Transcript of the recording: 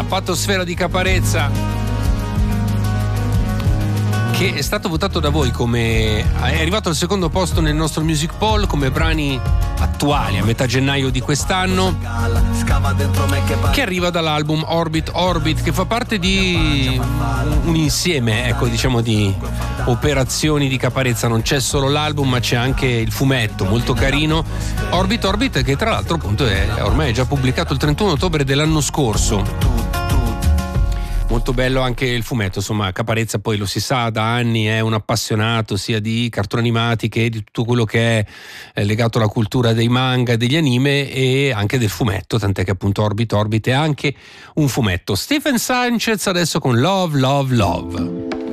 Patosfera di Caparezza, che è stato votato da voi come è arrivato al secondo posto nel nostro Music Poll come brani attuali a metà gennaio di quest'anno, che arriva dall'album Orbit Orbit, che fa parte di un insieme, ecco, diciamo, di operazioni di Caparezza. Non c'è solo l'album, ma c'è anche il fumetto molto carino, Orbit Orbit, che tra l'altro appunto ormai è già pubblicato il 31 ottobre dell'anno scorso. Molto bello anche il fumetto, insomma. Caparezza, poi lo si sa, da anni è un appassionato sia di cartoni animati che di tutto quello che è legato alla cultura dei manga e degli anime, e anche del fumetto, tant'è che appunto Orbit Orbit è anche un fumetto. Stephen Sanchez adesso con Love Love Love.